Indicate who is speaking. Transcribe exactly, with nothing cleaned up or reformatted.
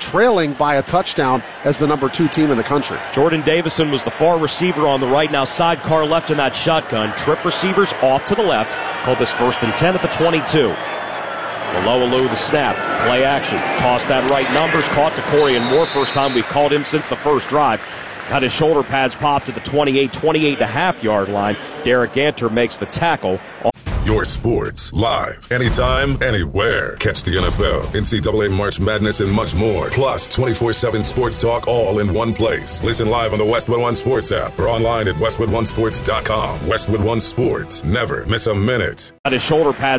Speaker 1: trailing by a touchdown as the number two team in the country.
Speaker 2: Jordan Davison was the far receiver on the right. Now sidecar left in that shotgun. Trip receivers off to the left. Called this first and ten at the twenty-two. Aloalu, the snap, play action. Toss that right, numbers, caught to Corian Moore. First time we've called him since the first drive. Had his shoulder pads popped at the twenty-eight, twenty-eight and a half yard line. Derek Ganter makes the tackle.
Speaker 3: Your sports, live, anytime, anywhere. Catch the N F L, N C double A March Madness, and much more. Plus, twenty-four seven sports talk all in one place. Listen live on the Westwood One Sports app or online at westwood one sports dot com. Westwood One Sports. Never miss a minute.
Speaker 2: Had his shoulder pads